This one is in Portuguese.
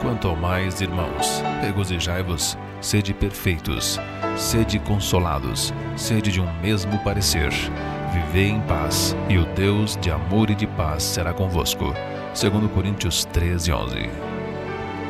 Quanto ao mais, irmãos, regozijai-vos, sede perfeitos, sede consolados, sede de um mesmo parecer, vivei em paz, e o Deus de amor e de paz será convosco. 2 Coríntios 13:11.